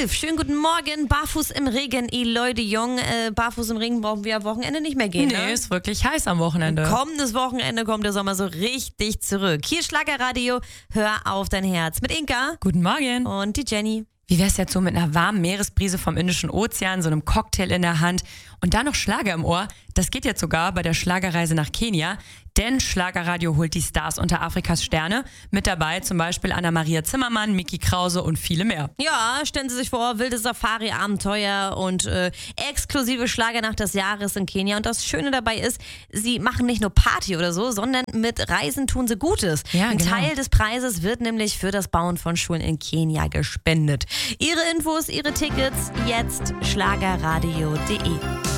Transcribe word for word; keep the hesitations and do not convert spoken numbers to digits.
elf. Schönen guten Morgen. Barfuß im Regen, ihr Leute jung. Äh, barfuß im Regen brauchen wir am Wochenende nicht mehr gehen. Nee, ne? ist wirklich heiß am Wochenende. Kommendes Wochenende kommt der Sommer so richtig zurück. Hier Schlagerradio, hör auf dein Herz. Mit Inka. Guten Morgen. Und die Jenny. Wie wär's jetzt so mit einer warmen Meeresbrise vom Indischen Ozean, so einem Cocktail in der Hand und dann noch Schlager im Ohr? Das geht jetzt sogar bei der Schlagerreise nach Kenia, denn Schlagerradio holt die Stars unter Afrikas Sterne. Mit dabei zum Beispiel Anna-Maria Zimmermann, Micky Krause und viele mehr. Ja, stellen Sie sich vor, wilde Safari-Abenteuer und äh, exklusive Schlagernacht des Jahres in Kenia. Und das Schöne dabei ist, sie machen nicht nur Party oder so, sondern mit Reisen tun sie Gutes. Ja, Ein genau. Teil des Preises wird nämlich für das Bauen von Schulen in Kenia gespendet. Ihre Infos, Ihre Tickets, jetzt schlagerradio punkt de.